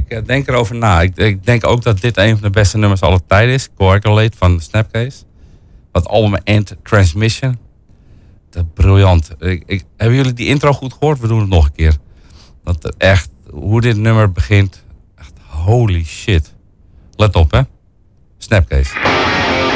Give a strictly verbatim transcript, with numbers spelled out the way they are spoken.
ik uh, denk erover na. Ik, ik denk ook dat dit een van de beste nummers aller tijden is. Coagulate van Snapcase. Dat album End Transmission. Dat briljant. Ik, ik, hebben jullie die intro goed gehoord? We doen het nog een keer. Dat echt, hoe dit nummer begint. Echt holy shit. Let op, hè. Snapcase.